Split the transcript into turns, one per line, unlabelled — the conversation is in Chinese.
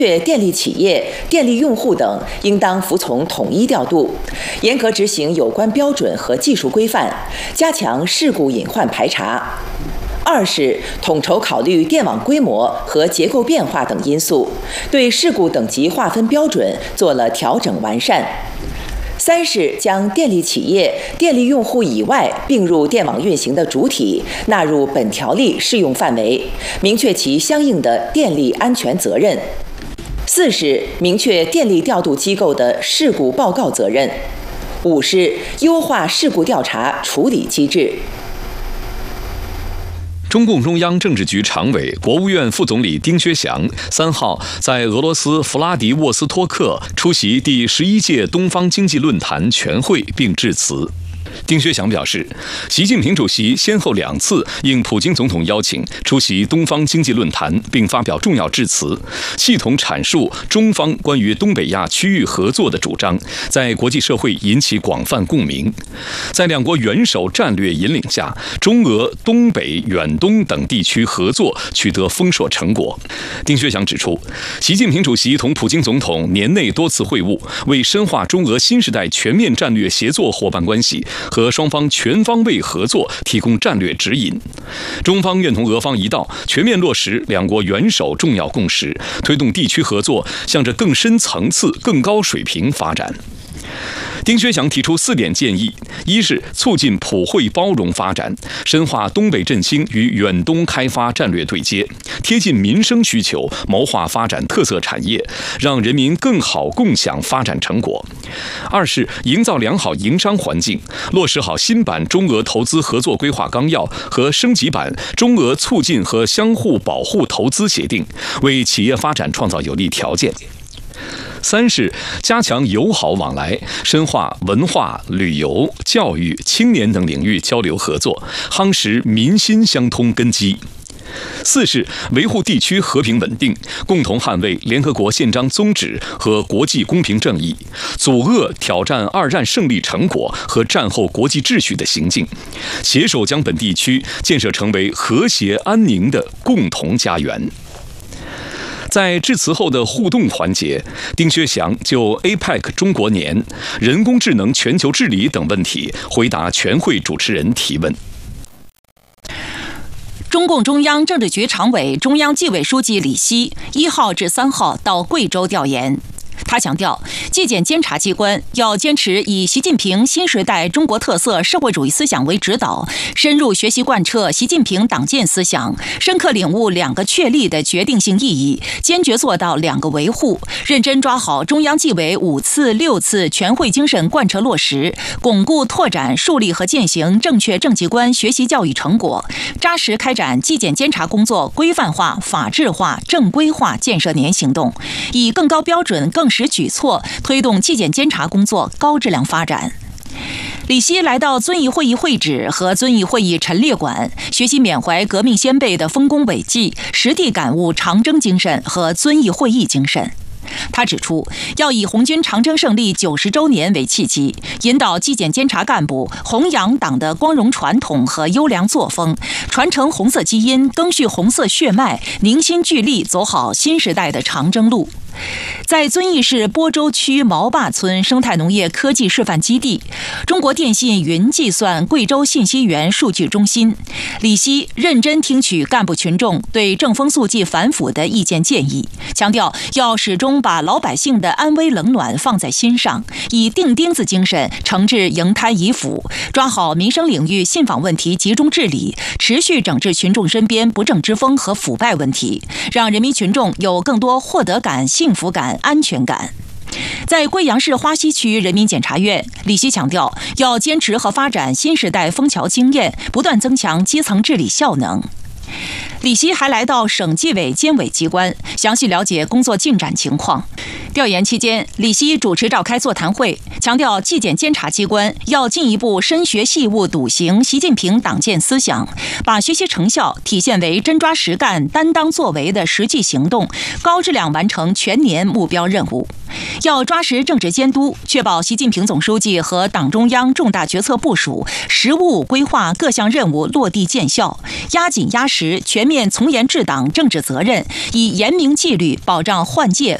电力企业、电力用户等应当服从统一调度，严格执行有关标准和技术规范，加强事故隐患排查。二是统筹考虑电网规模和结构变化等因素，对事故等级划分标准做了调整完善。三是将电力企业、电力用户以外并入电网运行的主体纳入本条例适用范围，明确其相应的电力安全责任。四是明确电力调度机构的事故报告责任。五是优化事故调查处理机制。
中共中央政治局常委、国务院副总理丁薛祥3号在俄罗斯弗拉迪沃斯托克出席第11届东方经济论坛全会并致辞。丁薛祥表示，习近平主席先后2次应普京总统邀请出席东方经济论坛，并发表重要致辞，系统阐述中方关于东北亚区域合作的主张，在国际社会引起广泛共鸣。在两国元首战略引领下，中俄、东北、远东等地区合作取得丰硕成果。丁薛祥指出，习近平主席同普京总统年内多次会晤，为深化中俄新时代全面战略协作伙伴关系和双方全方位合作提供战略指引。中方愿同俄方一道，全面落实两国元首重要共识，推动地区合作向着更深层次、更高水平发展。丁薛祥提出4点建议：一是促进普惠包容发展，深化东北振兴与远东开发战略对接，贴近民生需求，谋划发展特色产业，让人民更好共享发展成果；二是营造良好营商环境，落实好新版中俄投资合作规划纲要和升级版中俄促进和相互保护投资协定，为企业发展创造有利条件；三是加强友好往来，深化文化、旅游、教育、青年等领域交流合作，夯实民心相通根基；四是维护地区和平稳定，共同捍卫联合国宪章宗旨和国际公平正义，阻遏挑战2战胜利成果和战后国际秩序的行径，携手将本地区建设成为和谐安宁的共同家园。在致辞后的互动环节，丁薛祥就 APEC 中国年、人工智能全球治理等问题回答全会主持人提问。
中共中央政治局常委、中央纪委书记李希1号至3号到贵州调研。他强调，纪检监察机关要坚持以习近平新时代中国特色社会主义思想为指导，深入学习贯彻习近平党建思想，深刻领悟2个确立的决定性意义，坚决做到2个维护，认真抓好中央纪委5次、6次全会精神贯彻落实，巩固拓展树立和践行正确政绩观学习教育成果，扎实开展纪检监察工作规范化、法治化、正规化建设年行动，以更高标准、更实举措推动纪检监察工作高质量发展。李希来到遵义会议会址和遵义会议陈列馆，学习缅怀革命先辈的丰功伟绩，实地感悟长征精神和遵义会议精神。他指出，要以红军长征胜利90周年为契机，引导纪检监察干部弘扬党的光荣传统和优良作风，传承红色基因，赓续红色血脉，凝心聚力走好新时代的长征路。在遵义市播州区毛坝村生态农业科技示范基地，中国电信云计算贵州信息源数据中心，李希认真听取干部群众对正风肃纪反腐的意见建议，强调要始终把老百姓的安危冷暖放在心上，以钉钉子精神惩治蝇贪蚁腐，抓好民生领域信访问题集中治理，持续整治群众身边不正之风和腐败问题，让人民群众有更多获得感、幸福感、安全感。在贵阳市花溪区人民检察院，李希强调要坚持和发展新时代枫桥经验，不断增强基层治理效能。李希还来到省纪委监委机关，详细了解工作进展情况。调研期间，李希主持召开座谈会， 强调纪检监察机关要进一步深学细悟笃行习近平党建思想，把学习成效体现为真抓实干、担当作为的实际行动，高质量完成全年目标任务。要抓实政治监督，确保习近平总书记和党中央重大决策部署、实务规划各项任务落地见效，压紧压实全面从严治党政治责任，以严明纪律保障换届